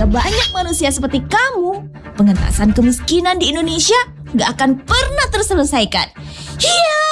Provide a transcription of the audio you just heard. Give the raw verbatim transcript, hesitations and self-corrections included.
ada banyak manusia seperti kamu, pengentasan kemiskinan di Indonesia gak akan pernah terselesaikan. Hiya!